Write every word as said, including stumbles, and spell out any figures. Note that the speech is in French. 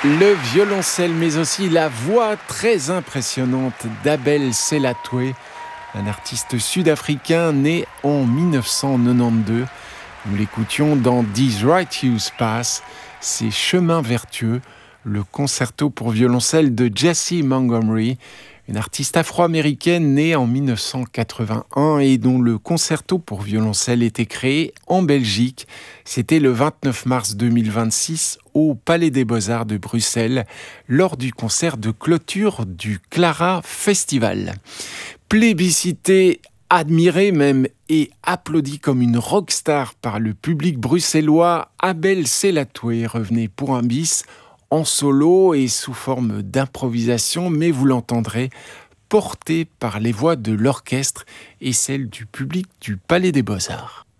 Le violoncelle, mais aussi la voix très impressionnante d'Abel Selatoué, un artiste sud-africain né en dix-neuf cent quatre-vingt-douze. Nous l'écoutions dans These Righteous Paths, ces chemins vertueux, le concerto pour violoncelle de Jessie Montgomery, une artiste afro-américaine née en dix-neuf cent quatre-vingt-un et dont le concerto pour violoncelle était créé en Belgique. C'était le vingt-neuf mars deux mille vingt-six au Palais des Beaux-Arts de Bruxelles, lors du concert de clôture du Clara Festival. Plébiscité, admiré même et applaudi comme une rockstar par le public bruxellois, Abel Selatoué revenait pour un bis en solo et sous forme d'improvisation, mais vous l'entendrez, porté par les voix de l'orchestre et celles du public du Palais des Beaux-Arts.